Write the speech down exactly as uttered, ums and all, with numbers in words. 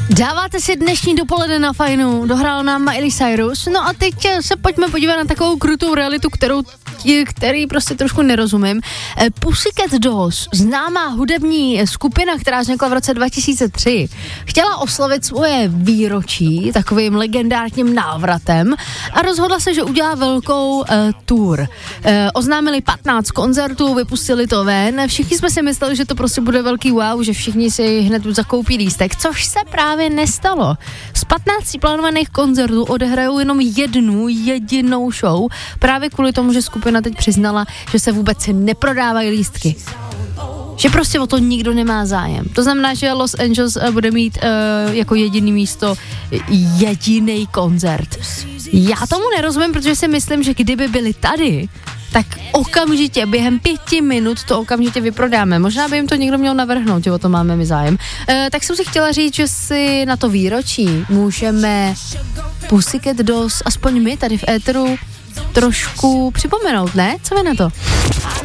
Dáváte si dnešní dopoledne na fajnu, dohrál nám Miley Cyrus, no a teď se pojďme podívat na takovou krutou realitu, kterou, který prostě trošku nerozumím. Pussycat Dolls, známá hudební skupina, která vznikla v roce dva tisíce tři, chtěla oslavit svoje výročí takovým legendárním návratem a rozhodla se, že udělá velkou uh, tour. Uh, oznámili patnáct koncertů, vypustili to ven, všichni jsme si mysleli, že to prostě bude velký wow, že všichni si hned zakoupí lístek, což se právě nestalo. Z patnácti plánovaných koncertů odehrajou jenom jednu jedinou show, právě kvůli tomu, že skupina teď přiznala, že se vůbec neprodávají lístky. Že prostě o to nikdo nemá zájem. To znamená, že Los Angeles bude mít uh, jako jediný místo jediný koncert. Já tomu nerozumím, protože si myslím, že kdyby byli tady, tak okamžitě, během pěti minut to okamžitě vyprodáme. Možná by jim to někdo měl navrhnout, že o to máme my zájem. E, tak jsem si chtěla říct, že si na to výročí můžeme Pussycat Dolls, aspoň my tady v éteru, trošku připomenout, ne? Co vy na to?